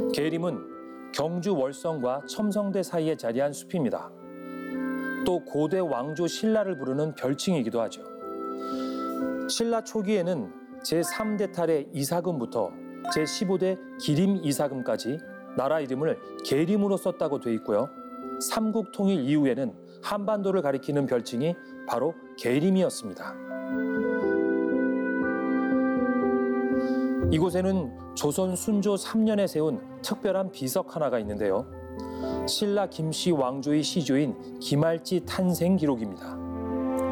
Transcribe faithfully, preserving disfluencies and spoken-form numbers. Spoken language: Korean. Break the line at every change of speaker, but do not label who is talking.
계림은 경주 월성과 첨성대 사이에 자리한 숲입니다. 또 고대 왕조 신라를 부르는 별칭이기도 하죠. 신라 초기에는 제삼 대 탈의 이사금부터 제십오 대 기림 이사금까지 나라 이름을 계림으로 썼다고 돼 있고요. 삼국 통일 이후에는 한반도를 가리키는 별칭이 바로 계림이었습니다. 이곳에는 조선 순조 삼 년에 세운 특별한 비석 하나가 있는데요. 신라 김씨 왕조의 시조인 김할지 탄생 기록입니다.